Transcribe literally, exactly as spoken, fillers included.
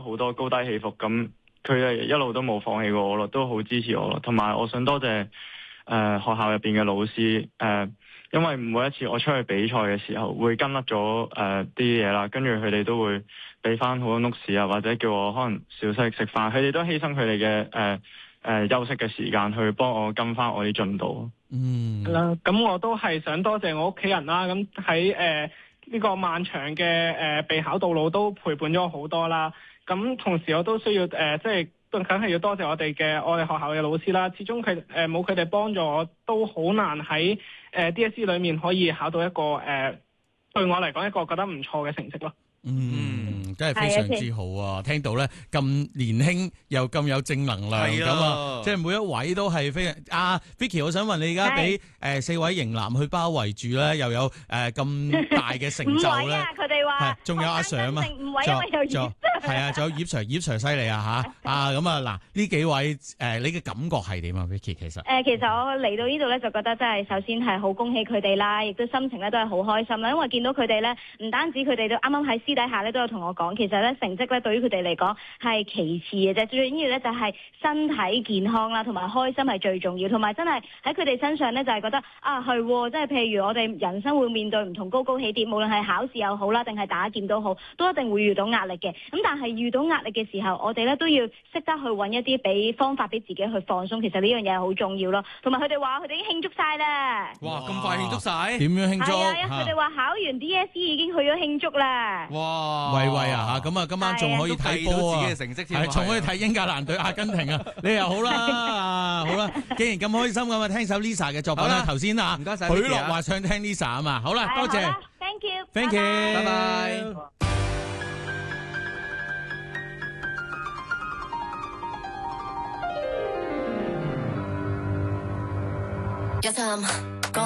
好多高低起伏，咁佢哋一路都冇放棄過我咯，都好支持我咯。同埋我想多謝誒、呃、學校入邊嘅老師，誒、呃，因為每一次我出去比賽嘅時候會跟甩咗誒啲嘢啦，跟住佢哋都會俾翻好多 notes 啊，或者叫我可能小息食飯，佢哋都犧牲佢哋嘅誒誒休息嘅時間去幫我跟翻我啲進度。 嗯， 係啦，咁我都係想多謝我屋企人啦。咁喺誒呢個漫長嘅誒、呃、備考道路都陪伴咗我好多啦。咁同時我都需要誒、呃，即係梗係要多謝我哋嘅我哋學校嘅老師啦。始終佢誒冇佢哋幫助我，都好難喺誒、呃、D S E 裏面可以考到一個誒、呃、對我嚟講一個覺得唔錯嘅成績咯。 嗯，真係非常之好啊！聽到咧咁年輕又咁有正能量咁啊，即係每一位都係非常。啊 Vicky， 我想問你而家俾誒四位型男去包圍住咧，又有誒咁大嘅成就咧？ 佢哋話仲有阿 Sir 啊嘛， 五位因為有葉 Sir， 係啊，仲有葉 Sir， 葉 Sir 犀利啊嚇！啊咁啊嗱，呢幾位誒，你嘅感覺係點啊 Vicky？ 其實誒，其實我嚟到呢度咧，就覺得真係首先係好恭喜佢哋啦，亦都心情咧都係好開心啦，因為見到佢哋咧，唔單止佢哋都啱啱喺私底下咧都有同我講，其實咧成績咧對於佢哋嚟講係其次嘅啫，最緊要咧就係身體健康啦，同埋開心係最重要，同埋真係喺佢哋身上咧就係覺得啊係，即係譬如我哋人生會面對唔同高高起跌，無論係考試又好啦，定係打劍都好，都一定會遇到壓力嘅。咁但係遇到壓力嘅時候，我哋咧都要識得去揾一啲俾方法俾自己去放鬆，其實呢樣嘢係好重要咯。同埋佢哋話佢哋已經慶祝晒啦。 哇！咁快慶祝晒？ 點樣慶祝？ 係啊，佢哋話考完 D S E 已經去咗慶祝啦。 哇！ 喂喂啊嚇！咁啊，今晚仲可以睇波啊！ 自己嘅成績添， 係仲可以睇英格蘭對阿根廷啊！你又好啦，好啦，既然咁開心咁啊，聽首 Lisa 嘅作品啦。頭先啊， 唔該晒， 許樂話想聽 Lisa 啊嘛。好啦，多謝 ，Thank you，Thank you， 拜拜。 Yes, um.